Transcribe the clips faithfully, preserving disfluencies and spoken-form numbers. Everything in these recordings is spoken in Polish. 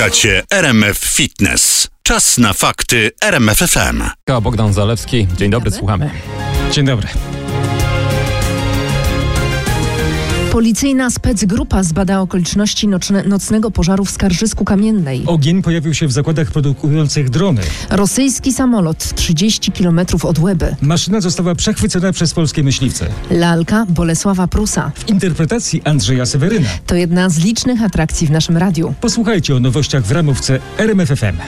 Słuchacie R M F Fitness. Czas na fakty R M F F M. Bogdan Zalewski. Dzień dobry, słuchamy. Dzień dobry. Policyjna specgrupa zbada okoliczności noczne, nocnego pożaru w Skarżysku-Kamiennej. Ogień pojawił się w zakładach produkujących drony. Rosyjski samolot trzydzieści kilometrów od Łeby. Maszyna została przechwycona przez polskie myśliwce. Lalka Bolesława Prusa. W interpretacji Andrzeja Seweryna. To jedna z licznych atrakcji w naszym radiu. Posłuchajcie o nowościach w ramówce R M F F M.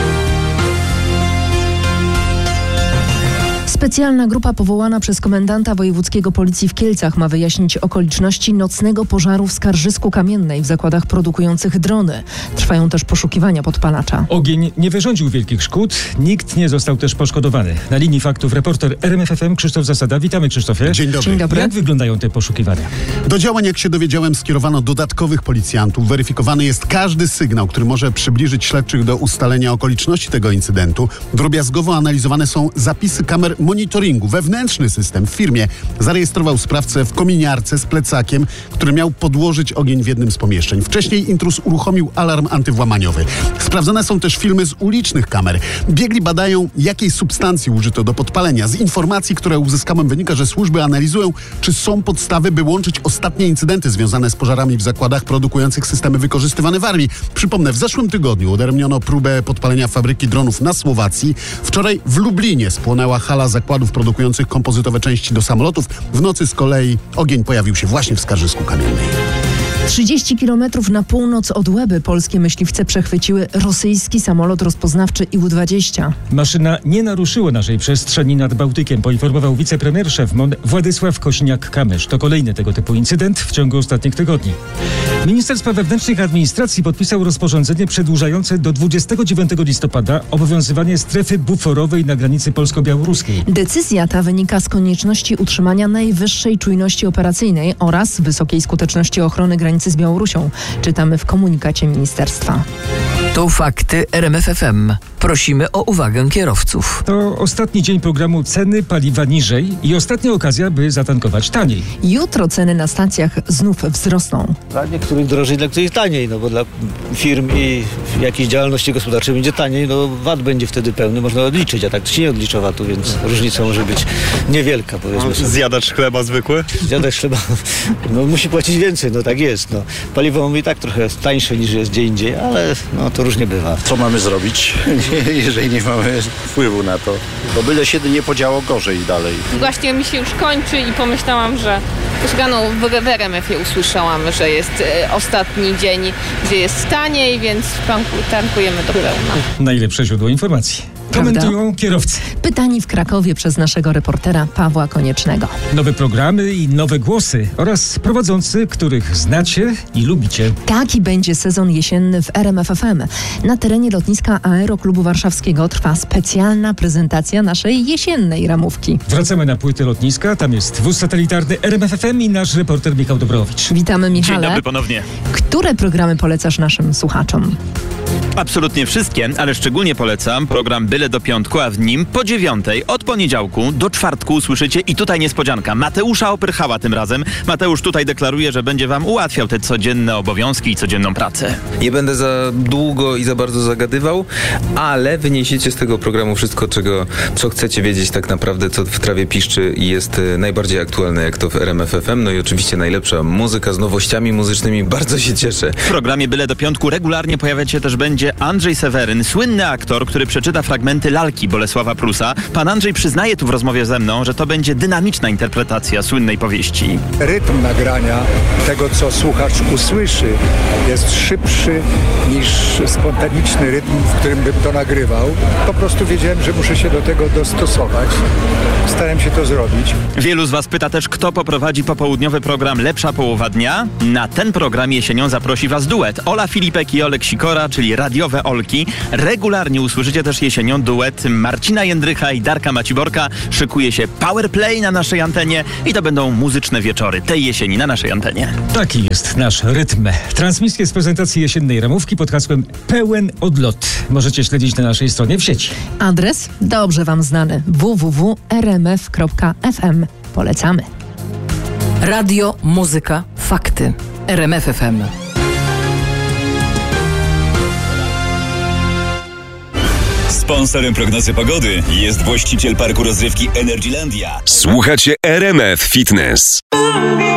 Specjalna grupa powołana przez komendanta wojewódzkiego policji w Kielcach ma wyjaśnić okoliczności nocnego pożaru w Skarżysku-Kamiennej w zakładach produkujących drony. Trwają też poszukiwania podpalacza. Ogień nie wyrządził wielkich szkód, nikt nie został też poszkodowany. Na linii faktów reporter R M F F M Krzysztof Zasada. Witamy, Krzysztofie. Dzień dobry. Dzień dobry. Jak wyglądają te poszukiwania? Do działań, jak się dowiedziałem, skierowano dodatkowych policjantów. Weryfikowany jest każdy sygnał, który może przybliżyć śledczych do ustalenia okoliczności tego incydentu. Drobiazgowo analizowane są zapisy kamer monitoringu. Wewnętrzny system w firmie zarejestrował sprawcę w kominiarce z plecakiem, który miał podłożyć ogień w jednym z pomieszczeń. Wcześniej intruz uruchomił alarm antywłamaniowy. Sprawdzane są też filmy z ulicznych kamer. Biegli badają, jakiej substancji użyto do podpalenia. Z informacji, które uzyskałem, wynika, że służby analizują, czy są podstawy, by łączyć ostatnie incydenty związane z pożarami w zakładach produkujących systemy wykorzystywane w armii. Przypomnę, w zeszłym tygodniu udaremniono próbę podpalenia fabryki dronów na Słowacji. Wczoraj w Lublinie spłonęła hala zakładów produkujących kompozytowe części do samolotów. W nocy z kolei ogień pojawił się właśnie w Skarżysku-Kamiennej. trzydzieści kilometrów na północ od Łeby polskie myśliwce przechwyciły rosyjski samolot rozpoznawczy I U dwadzieścia. Maszyna nie naruszyła naszej przestrzeni nad Bałtykiem, poinformował wicepremier szef M O N Władysław Kosiniak-Kamysz. To kolejny tego typu incydent w ciągu ostatnich tygodni. Minister Spraw Wewnętrznych i Administracji podpisał rozporządzenie przedłużające do dwudziestego dziewiątego listopada obowiązywanie strefy buforowej na granicy polsko-białoruskiej. Decyzja ta wynika z konieczności utrzymania najwyższej czujności operacyjnej oraz wysokiej skuteczności ochrony granicy z Białorusią. Czytamy w komunikacie ministerstwa. To fakty R M F F M. Prosimy o uwagę kierowców. To ostatni dzień programu Ceny paliwa niżej i ostatnia okazja, by zatankować taniej. Jutro ceny na stacjach znów wzrosną. Dla niektórych drożej, dla których taniej, no bo dla firm i jakiejś działalności gospodarczej będzie taniej, no V A T będzie wtedy pełny, można odliczyć, a tak to się nie odlicza V A T-u, więc różnica może być niewielka, powiedzmy sobie. Zjadacz chleba zwykły? Zjadacz chleba, no musi płacić więcej, no tak jest, no. Paliwo mamy i tak trochę tańsze niż jest gdzie indziej, ale no to różnie bywa. Co mamy zrobić, jeżeli nie mamy wpływu na to? Bo byle się nie podziało gorzej dalej. Właśnie mi się już kończy i pomyślałam, że no, w R M F-ie usłyszałam, że jest e, ostatni dzień, gdzie jest taniej, więc tankujemy do pełna. Najlepsze źródło informacji. Komentują kierowcy. Pytani w Krakowie przez naszego reportera Pawła Koniecznego. Nowe programy i nowe głosy oraz prowadzący, których znacie i lubicie. Taki będzie sezon jesienny w R M F F M. Na terenie lotniska Aeroklubu Warszawskiego trwa specjalna prezentacja naszej jesiennej ramówki. Wracamy na płyty lotniska. Tam jest wóz satelitarny R M F F M i nasz reporter Michał Dobrowicz. Witamy, Michale. Dzień dobry ponownie. Które programy polecasz naszym słuchaczom? Absolutnie wszystkie, ale szczególnie polecam program Byle do piątku, a w nim po dziewiątej od poniedziałku do czwartku usłyszycie i tutaj niespodzianka. Mateusza Opyrchała tym razem. Mateusz tutaj deklaruje, że będzie wam ułatwiał te codzienne obowiązki i codzienną pracę. Nie będę za długo i za bardzo zagadywał, ale wyniesiecie z tego programu wszystko, czego, co chcecie wiedzieć tak naprawdę, co w trawie piszczy i jest najbardziej aktualne, jak to w R M F F M. No i oczywiście najlepsza muzyka z nowościami muzycznymi. Bardzo się cieszę. W programie Byle do piątku regularnie pojawiać się też będzie Andrzej Seweryn, słynny aktor, który przeczyta fragmenty lalki Bolesława Prusa. Pan Andrzej przyznaje tu w rozmowie ze mną, że to będzie dynamiczna interpretacja słynnej powieści. Rytm nagrania tego, co słuchacz usłyszy, jest szybszy niż spontaniczny rytm, w którym bym to nagrywał. Po prostu wiedziałem, że muszę się do tego dostosować. Starałem się to zrobić. Wielu z was pyta też, kto poprowadzi popołudniowy program Lepsza połowa dnia. Na ten program jesienią zaprosi was duet Ola Filipek i Olek Sikora, czyli radiowe Olki. Regularnie usłyszycie też jesienią duet Marcina Jędrycha i Darka Maciborka. Szykuje się Powerplay na naszej antenie i to będą muzyczne wieczory tej jesieni na naszej antenie. Taki jest nasz rytm. Transmisję z prezentacji jesiennej ramówki pod hasłem Pełen odlot możecie śledzić na naszej stronie w sieci. Adres dobrze wam znany w w w kropka r m f kropka f m. Polecamy. Radio, muzyka, fakty. R M F F M. Sponsorem prognozy pogody jest właściciel parku rozrywki Energylandia. Słuchacie R M F Fitness.